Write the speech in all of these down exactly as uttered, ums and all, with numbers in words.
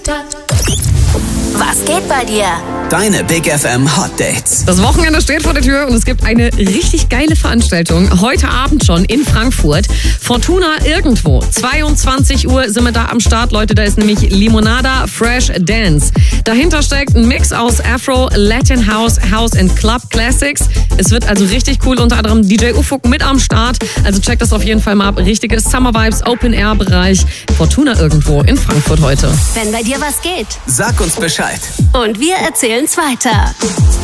Was geht bei dir? Deine Big F M Hot Dates. Das Wochenende steht vor der Tür und es gibt eine richtig geile Veranstaltung. Heute Abend schon in Frankfurt. Fortuna irgendwo. zweiundzwanzig Uhr sind wir da am Start, Leute. Da ist nämlich Limonada Fresh Dance. Dahinter steckt ein Mix aus Afro, Latin House, House and Club Classics. Es wird also richtig cool. Unter anderem D J Ufuk mit am Start. Also checkt das auf jeden Fall mal ab. Richtige Summer Vibes, Open Air Bereich. Fortuna irgendwo in Frankfurt heute. Wenn bei dir was geht. Sag uns Bescheid. Und wir erzählen's weiter.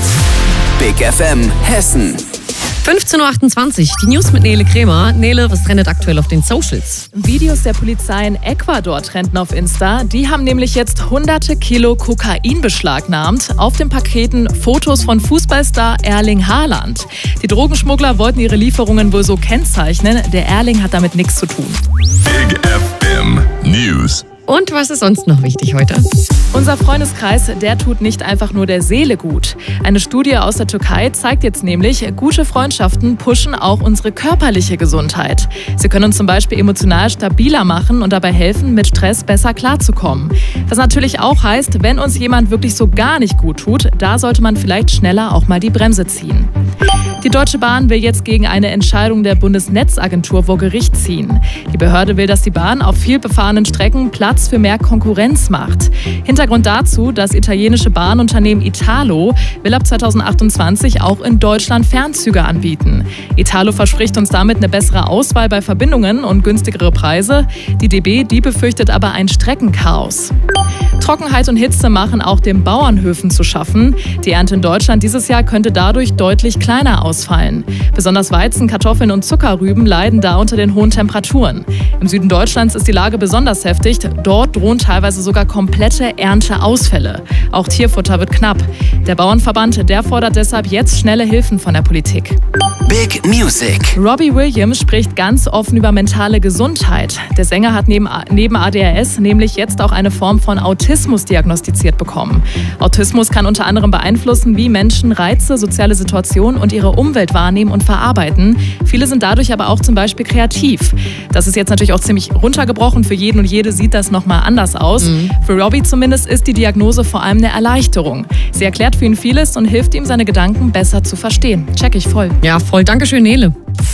Big F M Hessen. fünfzehn Uhr achtundzwanzig, die News mit Nele Kremer. Nele, was trendet aktuell auf den Socials? Videos der Polizei in Ecuador trenden auf Insta. Die haben nämlich jetzt hunderte Kilo Kokain beschlagnahmt. Auf den Paketen Fotos von Fußballstar Erling Haaland. Die Drogenschmuggler wollten ihre Lieferungen wohl so kennzeichnen. Der Erling hat damit nichts zu tun. Big F M News. Und was ist sonst noch wichtig heute? Unser Freundeskreis, der tut nicht einfach nur der Seele gut. Eine Studie aus der Türkei zeigt jetzt nämlich, gute Freundschaften pushen auch unsere körperliche Gesundheit. Sie können uns zum Beispiel emotional stabiler machen und dabei helfen, mit Stress besser klarzukommen. Was natürlich auch heißt, wenn uns jemand wirklich so gar nicht gut tut, da sollte man vielleicht schneller auch mal die Bremse ziehen. Die Deutsche Bahn will jetzt gegen eine Entscheidung der Bundesnetzagentur vor Gericht ziehen. Die Behörde will, dass die Bahn auf viel befahrenen Strecken Platz für mehr Konkurrenz macht. Hintergrund dazu, das italienische Bahnunternehmen Italo will ab zweitausendachtundzwanzig auch in Deutschland Fernzüge anbieten. Italo verspricht uns damit eine bessere Auswahl bei Verbindungen und günstigere Preise. Die D B, die befürchtet aber ein Streckenchaos. Trockenheit und Hitze machen auch den Bauernhöfen zu schaffen. Die Ernte in Deutschland dieses Jahr könnte dadurch deutlich kleiner ausfallen. Besonders Weizen, Kartoffeln und Zuckerrüben leiden da unter den hohen Temperaturen. Im Süden Deutschlands ist die Lage besonders heftig. Dort drohen teilweise sogar komplette Ernteausfälle. Auch Tierfutter wird knapp. Der Bauernverband, der fordert deshalb jetzt schnelle Hilfen von der Politik. Big Music. Robbie Williams spricht ganz offen über mentale Gesundheit. Der Sänger hat neben, neben A D H S nämlich jetzt auch eine Form von Autismus diagnostiziert bekommen. Autismus kann unter anderem beeinflussen, wie Menschen Reize, soziale Situationen und ihre Umwelt wahrnehmen und verarbeiten. Viele sind dadurch aber auch zum Beispiel kreativ. Das ist jetzt natürlich auch ziemlich runtergebrochen. Für jeden und jede sieht das nochmal anders aus. Mhm. Für Robbie zumindest ist die Diagnose vor allem eine Erleichterung. Sie erklärt für ihn vieles und hilft ihm, seine Gedanken besser zu verstehen. Check ich voll. Ja, voll. Dankeschön, Nele.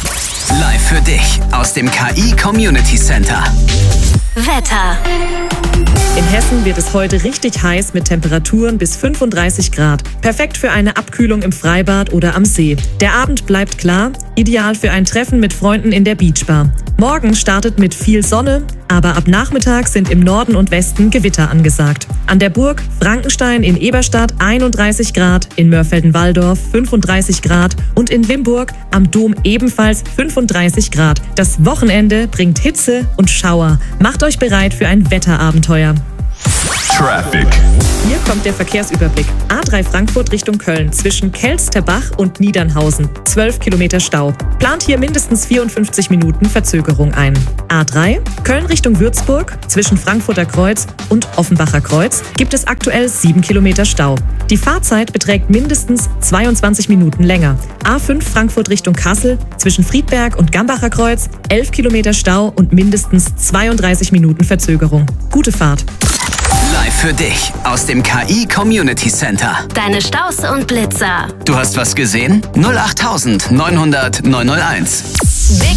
Live für dich aus dem K I Community Center. Wetter. In Hessen wird es heute richtig heiß mit Temperaturen bis fünfunddreißig Grad. Perfekt für eine Abkühlung im Freibad oder am See. Der Abend bleibt klar, ideal für ein Treffen mit Freunden in der Beachbar. Morgen startet mit viel Sonne, aber ab Nachmittag sind im Norden und Westen Gewitter angesagt. An der Burg Frankenstein in Eberstadt einunddreißig Grad, in Mörfelden-Walldorf fünfunddreißig Grad und in Limburg am Dom ebenfalls fünfunddreißig Grad. Das Wochenende bringt Hitze und Schauer. Macht euch bereit für ein Wetterabenteuer. Traffic. Hier kommt der Verkehrsüberblick. A drei Frankfurt Richtung Köln zwischen Kelsterbach und Niedernhausen. zwölf Kilometer Stau. Plant hier mindestens vierundfünfzig Minuten Verzögerung ein. A drei Köln Richtung Würzburg zwischen Frankfurter Kreuz und Offenbacher Kreuz gibt es aktuell sieben Kilometer Stau. Die Fahrzeit beträgt mindestens zweiundzwanzig Minuten länger. A fünf Frankfurt Richtung Kassel zwischen Friedberg und Gambacher Kreuz elf Kilometer Stau und mindestens zweiunddreißig Minuten Verzögerung. Gute Fahrt. Live für dich aus dem K I Community Center. Deine Staus und Blitzer. Du hast was gesehen? null acht neunhundert neunhunderteins. Big